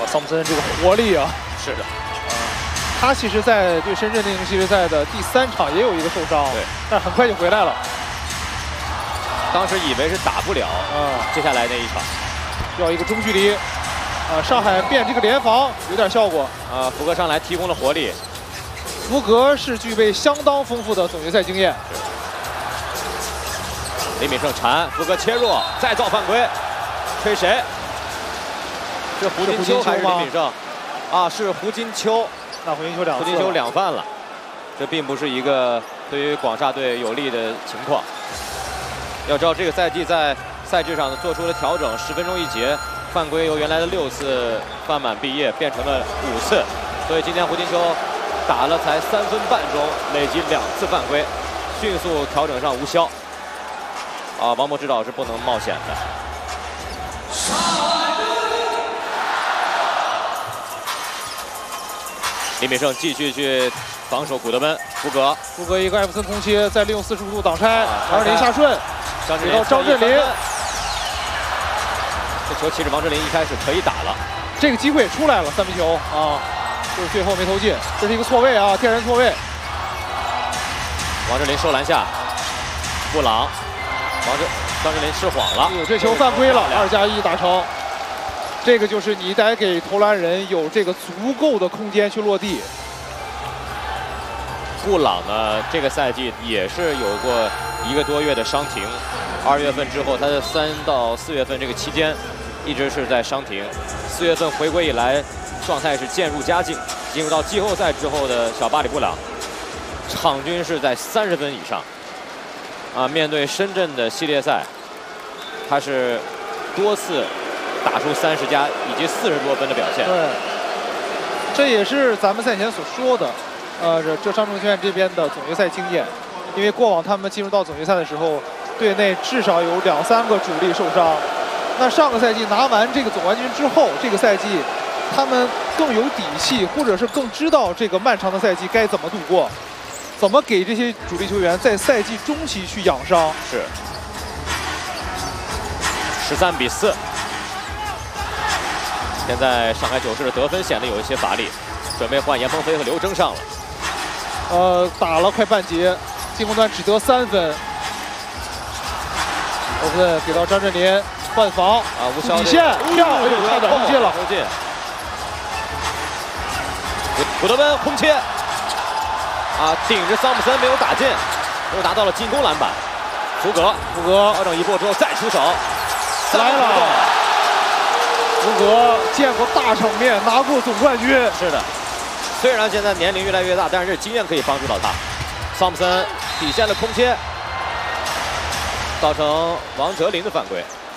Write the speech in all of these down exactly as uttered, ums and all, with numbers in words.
桑普森这个活力啊， 是的， 啊，他其实，在对深圳例行系列赛的第三场也有一个受伤， 对， 但是很快就回来了。 当时以为是打不了， 啊， 接下来那一场， 要一个中距离，啊，上海变这个联防有点效果。 啊，福格上来提供了活力。 福格是具备相当丰富的总决赛经验。 李敏胜缠，福格切入，再造犯规，吹谁？是胡金秋还是李敏胜？啊，是胡金秋。 那胡金秋两胡金秋两犯了，这并不是一个对于广厦队有利的情况。要知道，这个赛季在赛制上做出了调整，十分钟一节，犯规由原来的六次犯满毕业变成了五次，所以今天胡金秋打了才三分半钟，累积两次犯规，迅速调整上无效。啊，王博指导是不能冒险的。李敏胜继续去防守古德温，福格， 福格一个艾弗森空切，再利用四十五度挡拆，张镇麟下顺，给到张镇麟。 这球其实王镇麟一开始可以打了， 这个机会也出来了，三分球啊，就是最后没投进，这是一个错位啊，天然错位。 王镇麟收篮下，布朗，王镇张镇麟失晃了， 这球犯规了，二加一打成。这个就是你得给投篮人有这个足够的空间去落地。 布朗呢，这个赛季也是有过一个多月的伤停，二月份之后，他的三到四月份这个期间一直是在伤停，四月份回归以来，状态是渐入佳境。进入到季后赛之后的小巴里布朗，场均是在三十分以上。啊，面对深圳的系列赛，他是多次打出三十加以及四十多分的表现。 对，这也是咱们赛前所说的，呃，这浙商证券这边的总决赛经验，因为过往他们进入到总决赛的时候，队内至少有两三个主力受伤。那上个赛季拿完这个总冠军之后，这个赛季他们更有底气，或者是更知道这个漫长的赛季该怎么度过，怎么给这些主力球员在赛季中期去养伤。 是十三比四。现在上海九世的得分显得有一些乏力，准备换严鹏飞和刘铮上了。 呃，打了快半节，进攻端只得三分。欧文给到张镇麟换防啊，无效底线跳，哎呦，差点投进了， 投进。古德温空切，啊，顶着桑普森没有打进，又拿到了进攻篮板。福格，福格调整一步之后再出手， 来了。福格见过大场面，拿过总冠军。 是的，虽然现在年龄越来越大，但是这经验可以帮助到他。桑普森底线的空切，造成王哲林的犯规。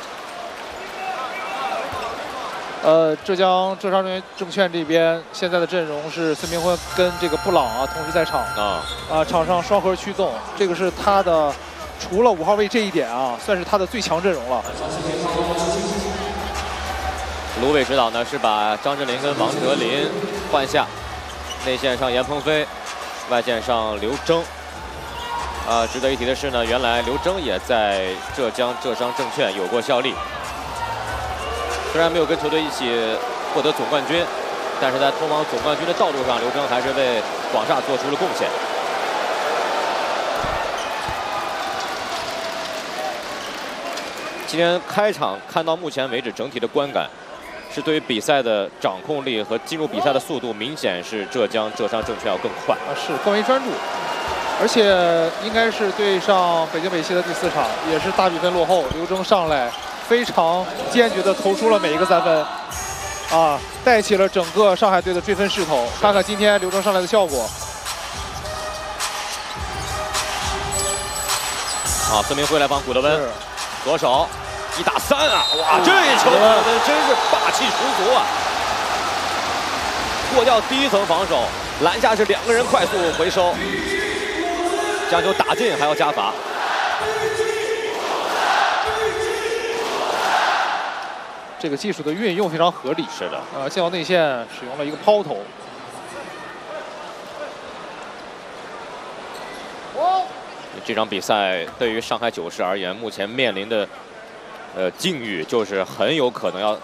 呃，浙江浙商证券这边现在的阵容是孙铭徽跟这个布朗啊同时在场啊啊，场上双核驱动，这个是他的除了五号位这一点啊，算是他的最强阵容了。 卢伟指导呢是把张镇麟跟王哲林换下，内线上严鹏飞，外线上刘铮。啊，值得一提的是呢，原来刘铮也在浙江浙商证券有过效力。虽然没有跟球队一起获得总冠军，但是在通往总冠军的道路上，刘铮还是为广厦做出了贡献。今天开场看到目前为止整体的观感，是对于比赛的掌控力和进入比赛的速度，明显是浙江浙商证券要更快啊，是更为专注，而且应该是对上北京北溪的第四场，也是大比分落后，刘铮上来非常坚决地投出了每一个三分，啊，带起了整个上海队的追分势头。看看今天刘铮上来的效果。 啊，孙铭徽来帮古德温，左手一打三啊！哇，这一球古德温真是霸气十足啊！过掉第一层防守，篮下是两个人快速回收，将球打进还要加罚。 这个技术的运用非常合理。 是的， 呃，进到内线使用了一个抛投。 这场比赛对于上海九世而言，目前面临的呃境遇就是很有可能要